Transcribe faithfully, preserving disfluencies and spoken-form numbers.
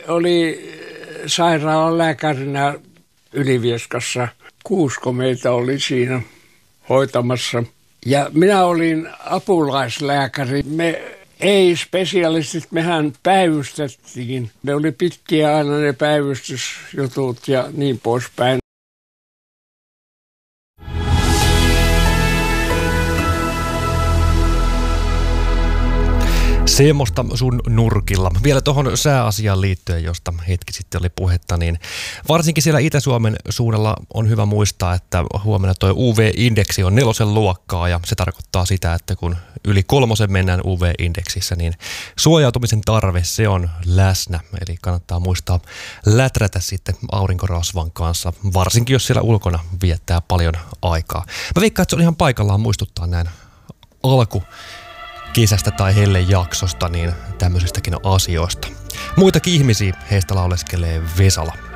oli sairaalan lääkärinä Ylivieskassa. Kuusko meitä oli siinä hoitamassa. Ja minä olin apulaislääkäri. Me ei-spesialistit, mehän päivystettiin. Me oli pitkiä aina ne päivystysjutut ja niin poispäin. Semmoista sun nurkilla. Vielä tuohon sääasiaan liittyen, josta hetki sitten oli puhetta, niin varsinkin siellä Itä-Suomen suunnalla on hyvä muistaa, että huomenna tuo U V-indeksi on nelosen luokkaa ja se tarkoittaa sitä, että kun yli kolmosen mennään U V-indeksissä, niin suojautumisen tarve se on läsnä. Eli kannattaa muistaa läträtä sitten aurinkorasvan kanssa, varsinkin jos siellä ulkona viettää paljon aikaa. Mä veikkaan, että se on ihan paikallaan muistuttaa näin alku kesästä tai hellejaksosta, niin tämmöisistäkin asioista. Muitakin ihmisiä heistä lauleskelee Vesala.